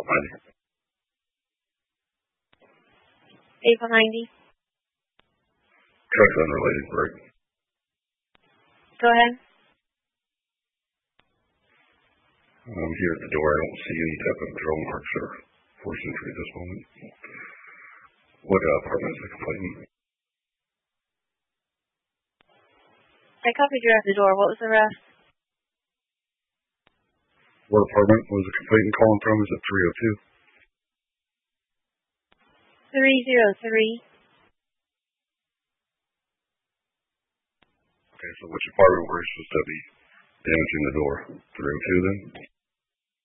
90. April 90. Truck's unrelated, correct? Go ahead. I'm here at the door. I don't see any type of drill marks or forced entry at this moment. What apartment is the complainant? I copied you at the door. What was the rest? What apartment was the complainant calling from? Is it 302? 303. Okay, so which apartment were you supposed to be damaging the door? 302 then?